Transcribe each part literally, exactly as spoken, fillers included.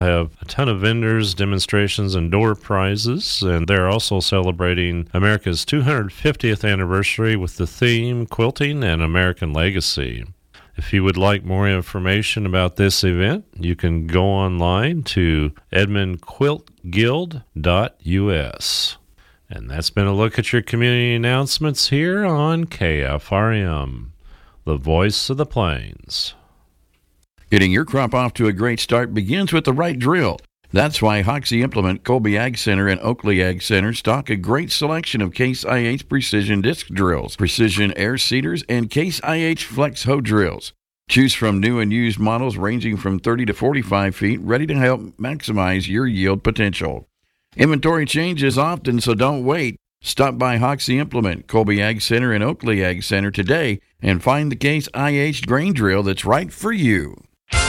have a ton of vendors, demonstrations, and door prizes, and they're also celebrating America's two hundred fiftieth anniversary with the theme Quilting and American Legacy. If you would like more information about this event, you can go online to edmond quilt guild dot u s. And that's been a look at your community announcements here on K F R M, the voice of the plains. Getting your crop off to a great start begins with the right drill. That's why Hoxie Implement, Colby Ag Center, and Oakley Ag Center stock a great selection of Case I H Precision Disc Drills, Precision Air Seeders, and Case I H Flex Hoe Drills. Choose from new and used models ranging from thirty to forty-five feet, ready to help maximize your yield potential. Inventory changes often, so don't wait. Stop by Hoxie Implement, Colby Ag Center, and Oakley Ag Center today and find the Case I H grain drill that's right for you.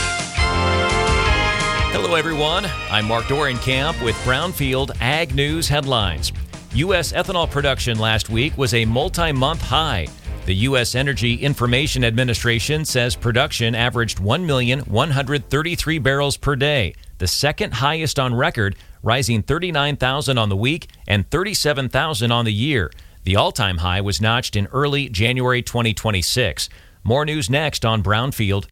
Hello, everyone. I'm Mark Dorenkamp with Brownfield Ag News Headlines. U S ethanol production last week was a multi-month high. The U S Energy Information Administration says production averaged one million one hundred thirty-three barrels per day, the second highest on record, rising thirty-nine thousand on the week and thirty-seven thousand on the year. The all-time high was notched in early January twenty twenty-six. More news next on Brownfield.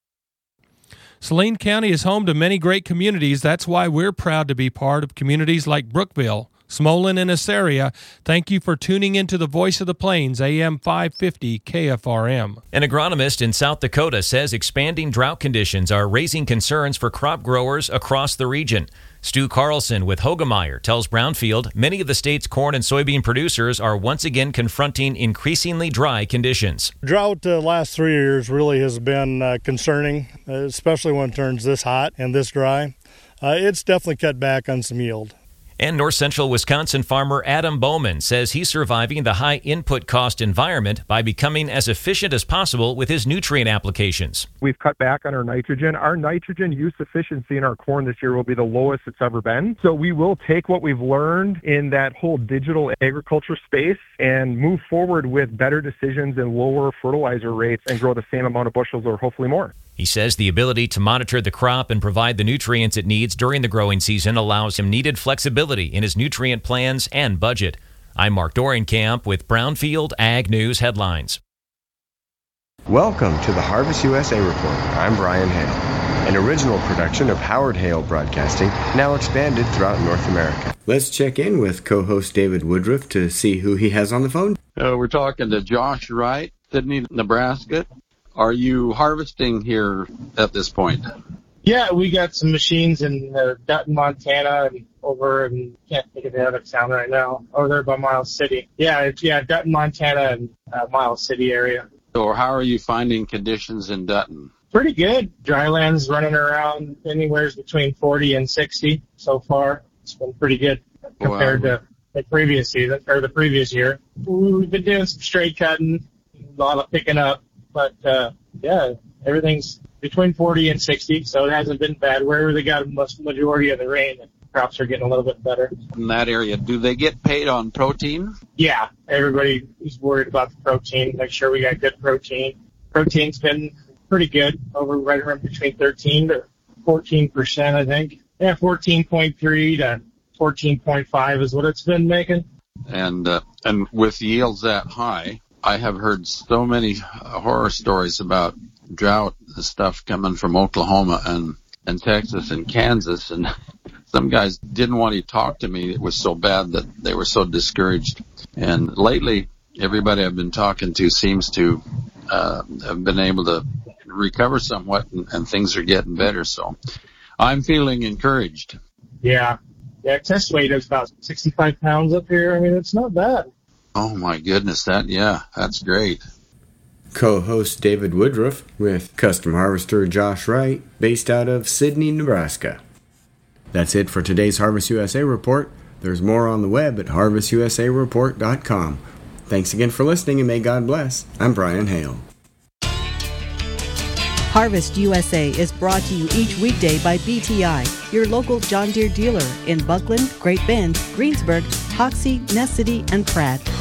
Saline County is home to many great communities. That's why we're proud to be part of communities like Brookville, Smolin, and Assaria. Thank you for tuning into the Voice of the Plains, A M five fifty K F R M. An agronomist in South Dakota says expanding drought conditions are raising concerns for crop growers across the region. Stu Carlson with Hogemeyer tells Brownfield many of the state's corn and soybean producers are once again confronting increasingly dry conditions. Drought the uh, last three years really has been uh, concerning, uh, especially when it turns this hot and this dry. Uh, it's definitely cut back on some yield. And North Central Wisconsin farmer Adam Bowman says he's surviving the high input cost environment by becoming as efficient as possible with his nutrient applications. We've cut back on our nitrogen. Our nitrogen use efficiency in our corn this year will be the lowest it's ever been. So we will take what we've learned in that whole digital agriculture space and move forward with better decisions and lower fertilizer rates and grow the same amount of bushels or hopefully more. He says the ability to monitor the crop and provide the nutrients it needs during the growing season allows him needed flexibility in his nutrient plans and budget. I'm Mark Dorenkamp with Brownfield Ag News Headlines. Welcome to the Harvest U S A Report. I'm Brian Hale, an original production of Howard Hale Broadcasting, now expanded throughout North America. Let's check in with co-host David Woodruff to see who he has on the phone. Uh, we're talking to Josh Wright, Sidney, Nebraska. Are you harvesting here at this point? Yeah, we got some machines in uh, Dutton, Montana, and over in, can't think of the other town right now, over there by Miles City. Yeah, it's, yeah, Dutton, Montana, and uh, Miles City area. So how are you finding conditions in Dutton? Pretty good. Dryland's running around anywhere between forty and sixty so far. It's been pretty good compared wow. to the previous season, or the previous year. We've been doing some straight cutting, a lot of picking up. But, uh, yeah, everything's between forty and sixty, so it hasn't been bad. Wherever they got the majority of the rain, the crops are getting a little bit better. In that area, do they get paid on protein? Yeah, everybody is worried about the protein, make sure we got good protein. Protein's been pretty good, over right around between thirteen to fourteen percent, I think. Yeah, fourteen point three to fourteen point five is what it's been making. And, uh, and with yields that high, I have heard so many horror stories about drought and stuff coming from Oklahoma and, and Texas and Kansas, and some guys didn't want to talk to me. It was so bad that they were so discouraged. And lately, everybody I've been talking to seems to uh, have been able to recover somewhat, and, and things are getting better. So I'm feeling encouraged. Yeah. Yeah, test weight is about sixty-five pounds up here. I mean, it's not bad. Oh, my goodness. That, yeah, that's great. Co-host David Woodruff with custom harvester Josh Wright, based out of Sidney, Nebraska. That's it for today's Harvest U S A Report. There's more on the web at harvest u s a report dot com. Thanks again for listening, and may God bless. I'm Brian Hale. Harvest U S A is brought to you each weekday by B T I, your local John Deere dealer in Buckland, Great Bend, Greensburg, Hoxie, Ness City, and Pratt.